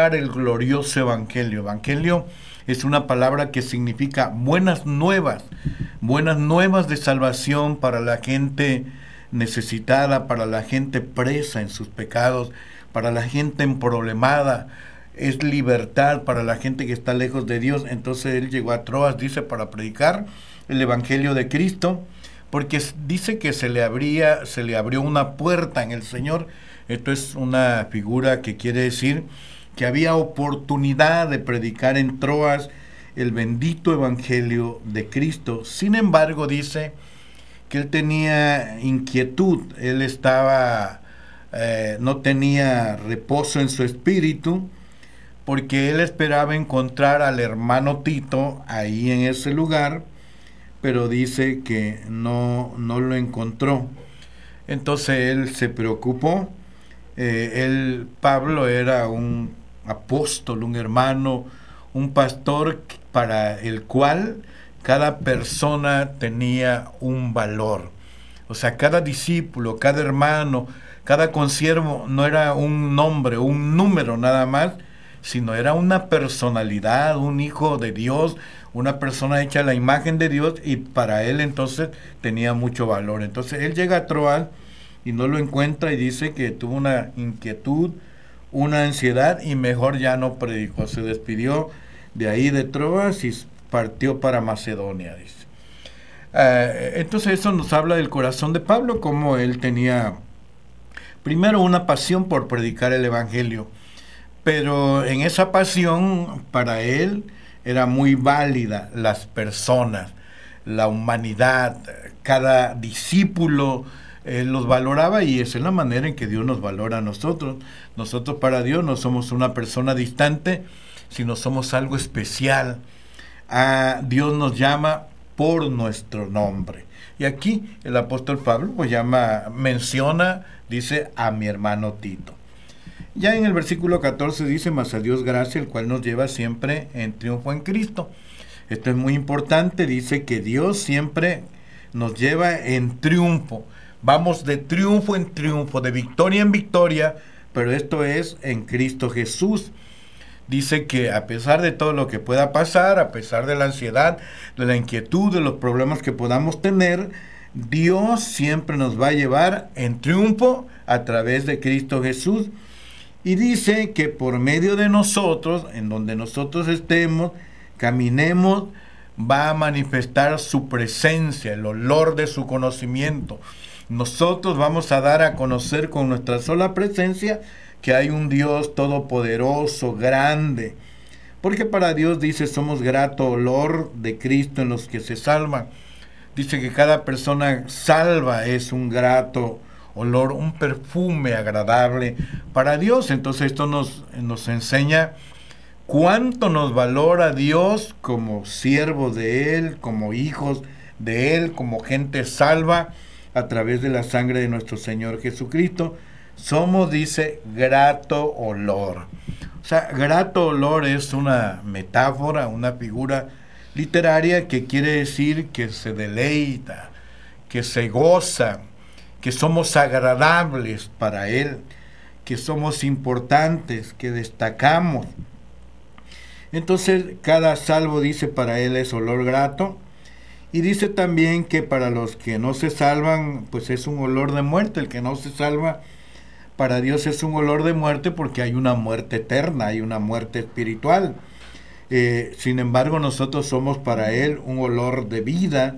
predicar el glorioso evangelio. Evangelio es una palabra que significa buenas nuevas de salvación para la gente necesitada, para la gente presa en sus pecados, para la gente emproblemada. Es libertad para la gente que está lejos de Dios. Entonces él llegó a Troas, dice, para predicar el evangelio de Cristo, porque dice que se le abrió una puerta en el Señor. Esto es una figura que quiere decir que había oportunidad de predicar en Troas el bendito evangelio de Cristo. Sin embargo, dice que él tenía inquietud, él no tenía reposo en su espíritu, porque él esperaba encontrar al hermano Tito ahí en ese lugar, pero dice que no lo encontró. Entonces él se preocupó. Pablo era un apóstol, un hermano, un pastor para el cual cada persona tenía un valor. O sea, cada discípulo, cada hermano, cada consiervo no era un nombre, un número nada más, sino era una personalidad, un hijo de Dios, una persona hecha a la imagen de Dios, y para él entonces tenía mucho valor. Entonces él llega a Troas y no lo encuentra y dice que tuvo una inquietud, una ansiedad, y mejor ya no predicó. Se despidió de ahí de Troas y partió para Macedonia, dice. Entonces eso nos habla del corazón de Pablo, como él tenía primero una pasión por predicar el evangelio, pero en esa pasión para él era muy válida las personas, la humanidad, cada discípulo los valoraba, y esa es la manera en que Dios nos valora a nosotros. Nosotros para Dios no somos una persona distante, sino somos algo especial. Dios nos llama por nuestro nombre. Y aquí el apóstol Pablo pues menciona, dice, a mi hermano Tito. Ya en el versículo 14 dice, mas a Dios gracia, el cual nos lleva siempre en triunfo en Cristo. Esto es muy importante, dice que Dios siempre nos lleva en triunfo. Vamos de triunfo en triunfo, de victoria en victoria, pero esto es en Cristo Jesús. Dice que a pesar de todo lo que pueda pasar, a pesar de la ansiedad, de la inquietud, de los problemas que podamos tener, Dios siempre nos va a llevar en triunfo a través de Cristo Jesús. Y dice que por medio de nosotros, en donde nosotros estemos, caminemos, va a manifestar su presencia, el olor de su conocimiento. Nosotros vamos a dar a conocer con nuestra sola presencia que hay un Dios todopoderoso, grande. Porque para Dios, dice, somos grato olor de Cristo en los que se salvan. Dice que cada persona salva es un grato olor, un perfume agradable para Dios. Entonces esto nos enseña cuánto nos valora Dios como siervos de Él, como hijos de Él, como gente salva a través de la sangre de nuestro Señor Jesucristo. Somos, dice, grato olor. O sea, grato olor es una metáfora, una figura literaria que quiere decir que se deleita, que se goza, que somos agradables para Él, que somos importantes, que destacamos. Entonces, cada salvo, dice, para Él es olor grato. Y dice también que para los que no se salvan, pues es un olor de muerte. El que no se salva, para Dios es un olor de muerte, porque hay una muerte eterna, hay una muerte espiritual. Sin embargo, nosotros somos para Él un olor de vida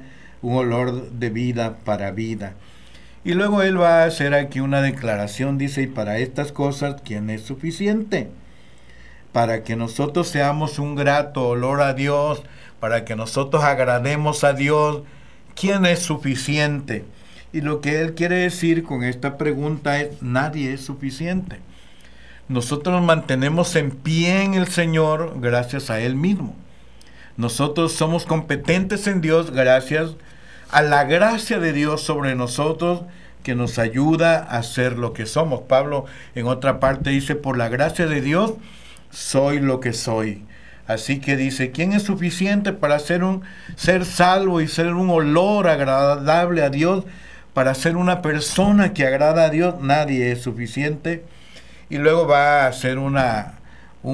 para vida. Y luego él va a hacer aquí una declaración, dice, y para estas cosas, ¿quién es suficiente? Para que nosotros seamos un grato olor a Dios, para que nosotros agrademos a Dios, ¿quién es suficiente? Y lo que él quiere decir con esta pregunta es, nadie es suficiente. Nosotros nos mantenemos en pie en el Señor gracias a Él mismo. Nosotros somos competentes en Dios gracias a la gracia de Dios sobre nosotros, que nos ayuda a ser lo que somos. Pablo en otra parte dice, por la gracia de Dios soy lo que soy. Así que dice, ¿quién es suficiente para ser salvo y ser un olor agradable a Dios? Para ser una persona que agrada a Dios, nadie es suficiente. Y luego va a hacer una